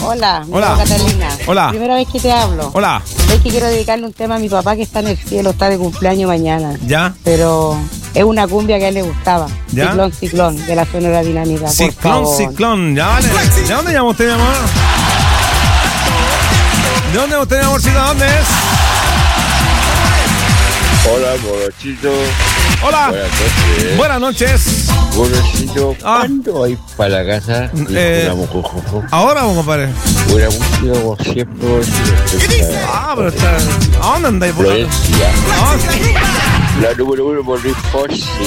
Hola, me Hola. llamo Catalina. Hola. Primera vez que te hablo. Hola. Es que quiero dedicarle un tema a mi papá que está en el cielo, está de cumpleaños mañana. ¿Ya? Pero es una cumbia que a él le gustaba. ¿Ya? Ciclón, ciclón, de la Sonora Dinámica. Por Ciclón, favor. ciclón. Ya vale. ¿De dónde llama usted, mi amor? ¿De dónde usted, mi amorcito? ¿Dónde es? Hola, borrachito. Hola. Buenas noches. Buenas noches. Borrachito, Ah. ¿cuándo vais para la casa? Ahora vamos, compadre. Buena música, como siempre. Ah, pero está... ¿A dónde andáis, por acá? Florencia. Ah, La número 1 por Luis Fonsi.